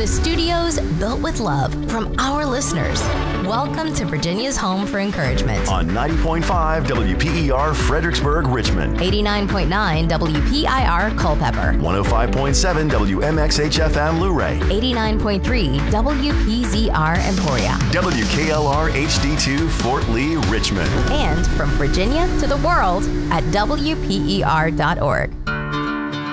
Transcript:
The studio's built with love from our listeners. Welcome to Virginia's home for encouragement. On 90.5 WPER Fredericksburg, Richmond. 89.9 WPIR Culpeper. 105.7 WMXHFM Luray. 89.3 WPZR Emporia. WKLR HD2 Fort Lee, Richmond. And from Virginia to the world at WPER.org.